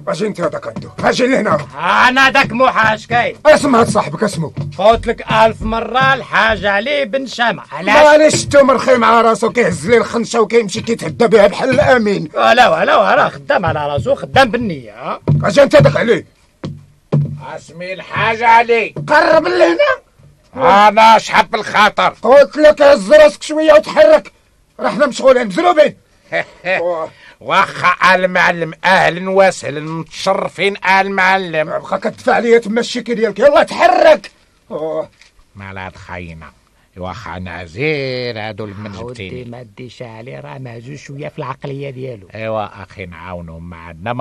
اجي انت هذاك عنده اجي لهنا. انا داك محاش كاين. اسم هاد صاحبك اسمه. قلت لك 1000 مرة الحاج علي بن شامة. علاش مرخي مع راسو كيهز لي الخنشه وكيمشي كيتهدى بها بحال الامين. لا راه خدام على راسو خدام بالنية. اجي انت داك عليه. اسمي الحاج علي. قرب لهنا. انا شحب الخاطر. قلت لك هز راسك شويه وتحرك، راه حنا مشغولين مزروبين. واخا المعلم اهلا وسهلا متشرفين المعلم. بقى كتدفع عليا تما الشيكي ديالك، يلا تحرك. مال هاد خاينه واخا نعزير هادو ودي المنجبتين. ما ديش عليه راه مهزوز شويه في العقليه ديالو. ايوا اخي نعاونو ما عندنا